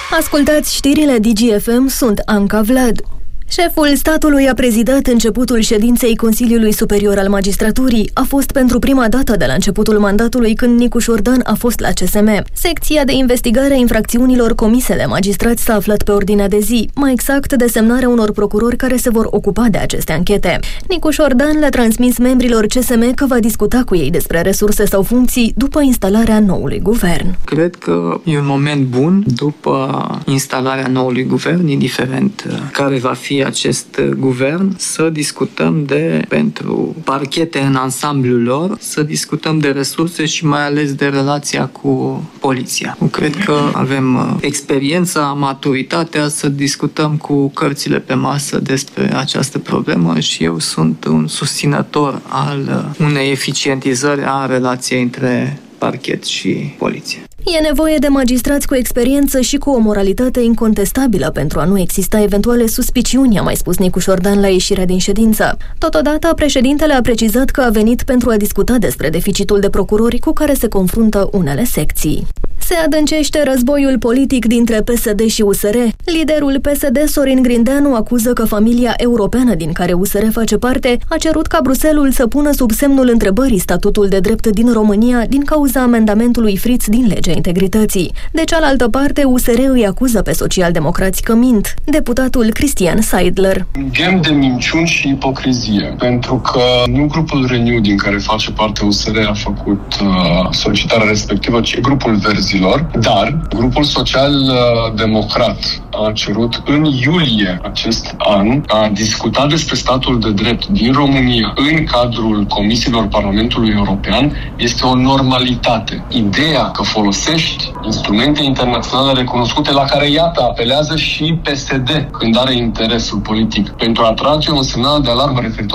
Ascultați știrile DGFM, sunt Anca Vlad. Șeful statului a prezidat începutul ședinței Consiliului Superior al Magistraturii. A fost pentru prima dată de la începutul mandatului când Nicu Șordan a fost la CSM. Secția de investigare a infracțiunilor comise de magistrați s-a aflat pe ordinea de zi, mai exact desemnarea unor procurori care se vor ocupa de aceste anchete. Nicu Șordan le-a transmis membrilor CSM că va discuta cu ei despre resurse sau funcții după instalarea noului guvern. Cred că e un moment bun după instalarea noului guvern, indiferent care va fi acest guvern, să discutăm pentru parchete în ansamblul lor, să discutăm de resurse și mai ales de relația cu poliția. Cred că avem experiența, maturitatea să discutăm cu cărțile pe masă despre această problemă și eu sunt un susținător al unei eficientizări a relației între parchet și poliție. E nevoie de magistrați cu experiență și cu o moralitate incontestabilă pentru a nu exista eventuale suspiciuni, a mai spus Nicu Șordan la ieșirea din ședință. Totodată, președintele a precizat că a venit pentru a discuta despre deficitul de procurori cu care se confruntă unele secții. Se adâncește războiul politic dintre PSD și USR. Liderul PSD, Sorin Grindeanu, acuză că familia europeană din care USR face parte a cerut ca Bruxelles să pună sub semnul întrebării statutul de drept din România din cauza amendamentului Fritz din legea integrității. De cealaltă parte, USR îi acuză pe socialdemocrați că mint. Deputatul Cristian Seidler. Ghem de minciuni și ipocrizie, pentru că nu grupul Renew din care face parte USR a făcut solicitarea respectivă, ci grupul Verzilor, dar grupul social-democrat a cerut în iulie acest an a discuta despre statul de drept din România în cadrul comisiilor Parlamentului European. Este o normalitate. Ideea că folosești instrumente internaționale recunoscute la care, iată, apelează și PSD când are interesul politic pentru a trage un semnal de alarmă referitor